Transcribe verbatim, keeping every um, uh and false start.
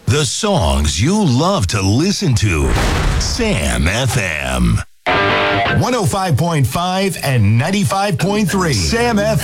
The songs you love to listen to. Sam F M. one oh five point five and ninety-five point three. Sam F M.